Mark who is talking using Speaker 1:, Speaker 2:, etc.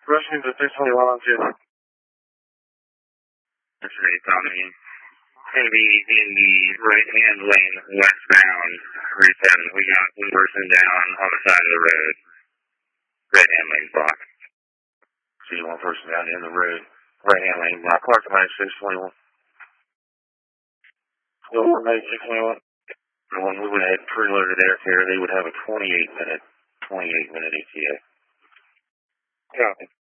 Speaker 1: Rushing to 621 on 2.
Speaker 2: That's right, Tommy. Going to be in the right-hand lane westbound, Route 7. We got one person down on the side of the road. Right-hand lane block.
Speaker 1: See one person down in the road. Right-hand lane block. Clark Command 621. Silver Mate 621. When we would have preloaded airfare, they would have a 28-minute ETA. Copy.